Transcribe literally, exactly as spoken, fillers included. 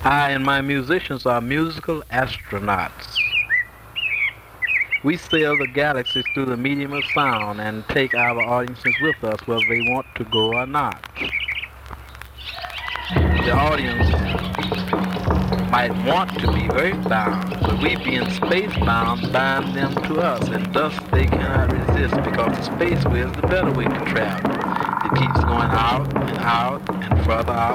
I and my musicians are musical astronauts. We sail the galaxies through the medium of sound and take our audiences with us whether they want to go or not. The audience might want to be earthbound, but we being spacebound bind them to us, and thus they cannot resist because the spaceway is the better way to travel. It keeps going out and out and further out.